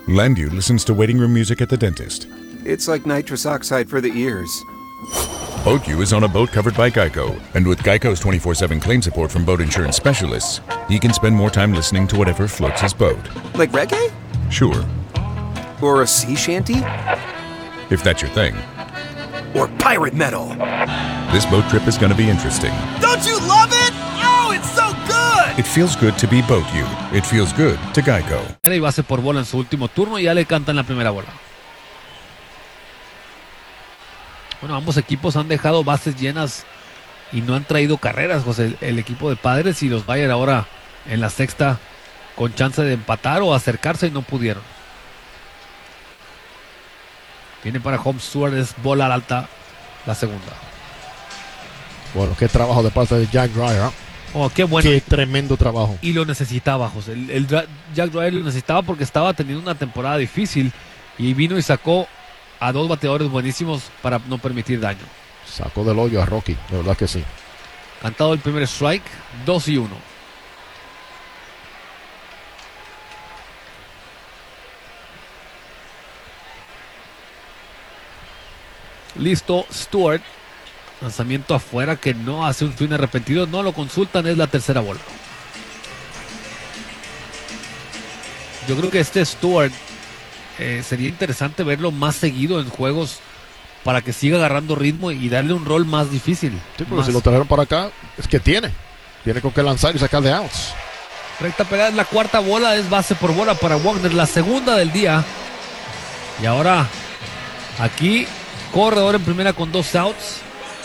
Landu listens to waiting room music at the dentist. It's like nitrous oxide for the ears. BoatU is on a boat covered by Geico, and with Geico's 24/7 claim support from boat insurance specialists, he can spend more time listening to whatever floats his boat. Like reggae? Sure, Or a sea shanty? if that's your thing. Or pirate metal? This boat trip is going to be interesting. Don't you love it? Oh, it's so good! It feels good to be BoatU. It feels good to Geico. Y base por bola en su último turno y ya le cantan la primera bola. Bueno, ambos equipos han dejado bases llenas y no han traído carreras, José. El equipo de Padres y los Bayern ahora en la sexta con chance de empatar o acercarse y no pudieron. Viene para home Stewart, es bola al alta, la segunda. Bueno, qué trabajo de parte de Jack Dreyer. Oh, qué bueno. Qué tremendo trabajo. Y lo necesitaba, José. Jack Dreyer lo necesitaba porque estaba teniendo una temporada difícil y vino y sacó a dos bateadores buenísimos para no permitir daño. Sacó del hoyo a Rocky, de verdad que sí. Cantado el primer strike, 2-1. Listo, Stewart. Lanzamiento afuera que no hace un swing arrepentido. No lo consultan, es la tercera bola. Yo creo que este Stewart sería interesante verlo más seguido en juegos para que siga agarrando ritmo y darle un rol más difícil. Sí, porque si lo trajeron para acá, es que tiene con qué lanzar y sacar de outs. Recta pegada es la cuarta bola, es base por bola para Wagner, la segunda del día. Y ahora aquí corredor en primera con 2 outs.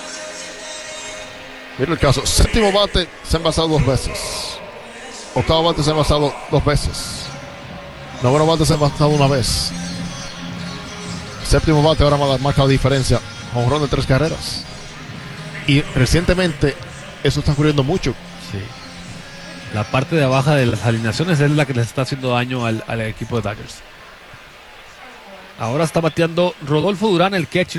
Mira el caso, séptimo bate se ha envasado 2 veces. Octavo bate se ha envasado 2 veces. Noveno bate se ha envasado 1 vez. Séptimo bate ahora marca la diferencia. Jonrón de 3 carreras. Y recientemente eso está ocurriendo mucho. Sí. La parte de abajo de las alineaciones es la que les está haciendo daño al equipo de Dodgers. Ahora está bateando Rodolfo Durán, el catcher.